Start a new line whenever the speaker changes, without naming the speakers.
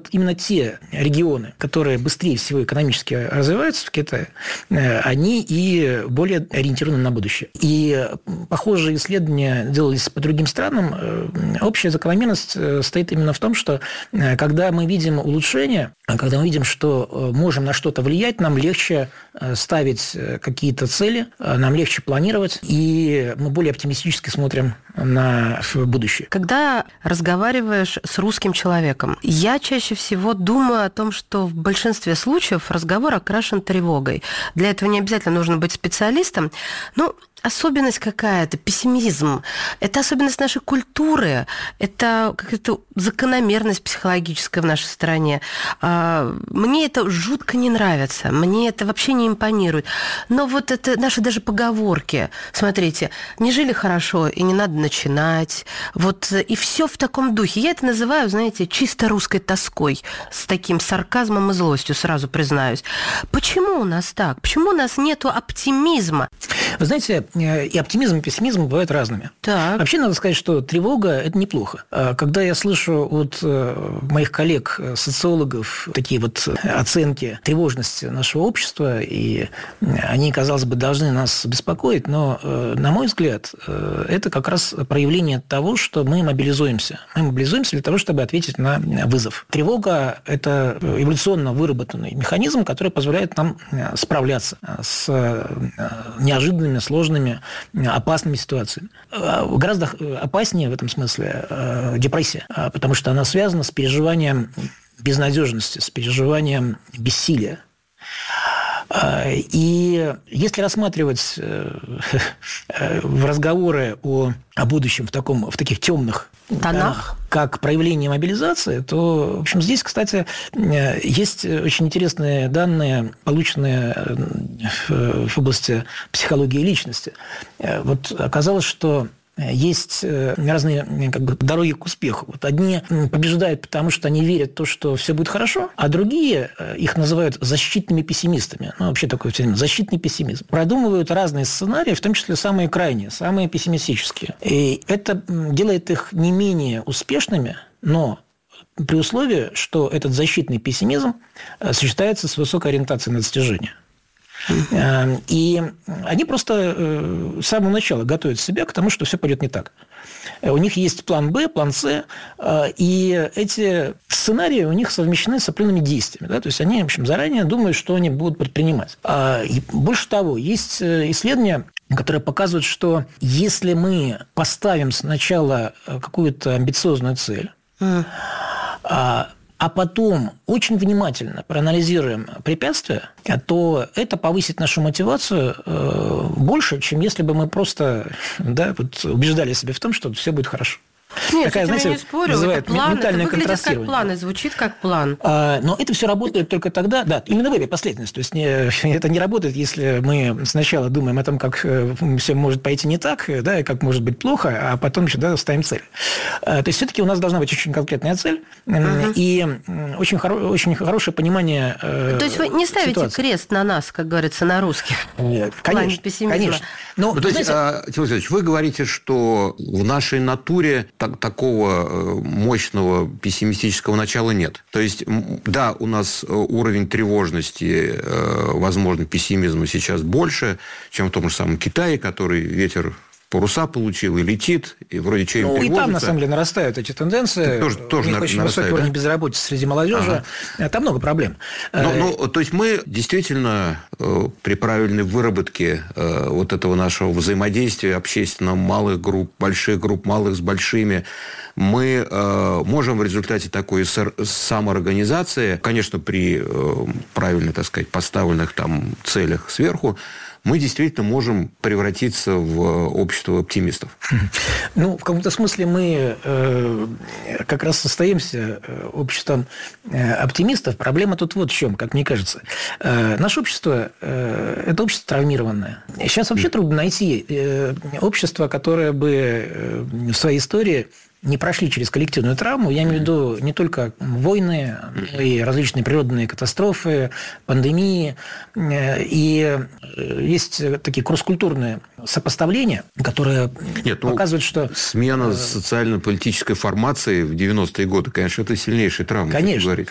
вот именно те регионы, которые быстрее всего экономически развиваются в Китае, они и более ориентированы на будущее. И похожие исследования делались по другим странам. Общая закономерность стоит именно в том, что когда мы видим улучшение, когда мы видим, что можем на что-то влиять, нам легче ставить какие-то цели, нам легче планировать, и мы более оптимистически смотрим на будущее.
Когда разговариваешь с русским человеком, я чаще всего думаю о том, что в большинстве случаев разговор окрашен тревогой. Для этого не обязательно нужно быть специалистом, но особенность какая-то, пессимизм. Это особенность нашей культуры, это какая-то закономерность психологическая в нашей стране. Мне это жутко не нравится, мне это вообще не импонирует. Но вот это наши даже поговорки. Смотрите, не жили хорошо, и не надо начинать. Вот, и все в таком духе. Я это называю, знаете, чисто русской тоской, с таким сарказмом и злостью, сразу признаюсь. Почему у нас так? Почему у нас нету оптимизма?
Вы знаете, и оптимизм, и пессимизм бывают разными.
Так.
Вообще, надо сказать, что тревога – это неплохо. Когда я слышу от моих коллег, социологов, такие вот оценки тревожности нашего общества, и они, казалось бы, должны нас беспокоить, но, на мой взгляд, это как раз проявление того, что мы мобилизуемся. Мы мобилизуемся для того, чтобы ответить на вызов. Тревога – это эволюционно выработанный механизм, который позволяет нам справляться с неожиданными, сложными, опасными ситуациями. Гораздо опаснее в этом смысле депрессия, потому что она связана с переживанием безнадежности, с переживанием бессилия. И если рассматривать разговоры о будущем в таких темных тонах, как проявление мобилизации, то, в общем, здесь, кстати, есть очень интересные данные, полученные в области психологии личности. Вот оказалось, что есть разные дороги к успеху. Вот одни побеждают, потому что они верят в то, что все будет хорошо, а другие, их называют защитными пессимистами. Ну, вообще такой термин – защитный пессимизм. Продумывают разные сценарии, в том числе самые крайние, самые пессимистические. И это делает их не менее успешными, но при условии, что этот защитный пессимизм сочетается с высокой ориентацией на достижение. И они просто с самого начала готовят себя к тому, что все пойдет не так. У них есть план Б, план С, и эти сценарии у них совмещены с определенными действиями. Да? То есть они, в общем, заранее думают, что они будут предпринимать. И больше того, есть исследования, которые показывают, что если мы поставим сначала какую-то амбициозную цель, а потом очень внимательно проанализируем препятствия, то это повысит нашу мотивацию больше, чем если бы мы просто убеждали себя в том, что все будет хорошо.
Нет, такая, знаете, я не спорю, это план, это выглядит как план и звучит как план.
Но это все работает только тогда, да, именно в этой последовательности. То есть это не работает, если мы сначала думаем о том, как все может пойти не так, да, и как может быть плохо, а потом еще ставим цель. То есть все-таки у нас должна быть очень конкретная цель и очень хорошее понимание ситуации.
То есть вы не ставите крест на нас, как говорится, на русских?
Нет, конечно.
Но,
то есть,
Тимофей Васильевич, вы говорите, что в нашей натуре такого мощного пессимистического начала нет. То есть, да, у нас уровень тревожности, возможно, пессимизма сейчас больше, чем в том же самом Китае, который ветер паруса получил и летит, и вроде что-нибудь тревожится.
И там, на самом деле, нарастают эти тенденции.
Тоже
у них очень высокий уровень безработицы среди молодежи. Там много проблем.
То есть, мы действительно при правильной выработке вот этого нашего взаимодействия общественного, малых групп, больших групп, малых с большими, мы можем в результате такой самоорганизации, конечно, при правильно, так сказать, поставленных там целях сверху, мы действительно можем превратиться в общество оптимистов.
В каком-то смысле мы как раз состоимся обществом оптимистов. Проблема тут вот в чем, как мне кажется. Наше общество – это общество травмированное. Сейчас вообще трудно найти общество, которое бы в своей истории не прошли через коллективную травму. Я имею в виду не только войны, но и различные природные катастрофы, пандемии. И есть такие кросс-культурные сопоставления, которые показывают, что...
Смена социально-политической формации в 90-е годы, конечно, это сильнейшая травма.
Конечно.